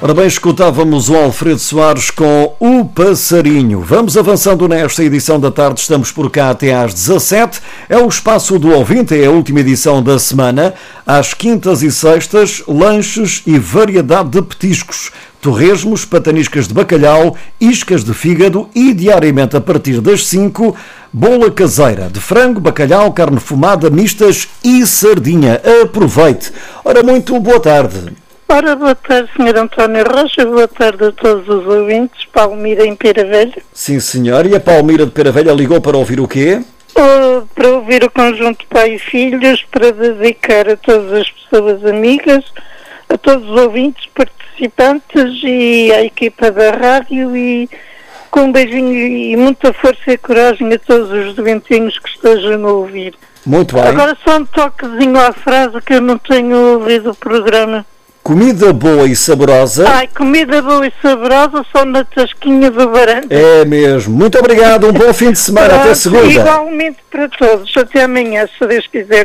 Ora bem, escutávamos o Alfredo Soares com O Passarinho. Vamos avançando nesta edição da tarde, estamos por cá até às 17. É o Espaço do Ouvinte, é a última edição da semana. Às quintas e sextas, lanches e variedade de petiscos. Torresmos, pataniscas de bacalhau, iscas de fígado e, diariamente a partir das 5, bola caseira de frango, bacalhau, carne fumada, mistas e sardinha. Aproveite! Ora, muito boa tarde. Ora, boa tarde, Sr. António Rocha, boa tarde a todos os ouvintes. Palmira em Pera Velha. Sim, senhor. E a Palmira de Pera Velha ligou para ouvir o quê? Para ouvir o conjunto Pai e Filhos, para dedicar a todas as pessoas amigas, a todos os ouvintes, participantes e à equipa da rádio, e com um beijinho e muita força e coragem a todos os doentinhos que estejam a ouvir. Muito bem. Agora só um toquezinho à frase que eu não tenho ouvido o programa. Comida boa e saborosa. Ai, comida boa e saborosa só na tasquinha do varanda. É mesmo. Muito obrigado, um bom fim de semana. Até segunda. Igualmente para todos. Até amanhã, se Deus quiser.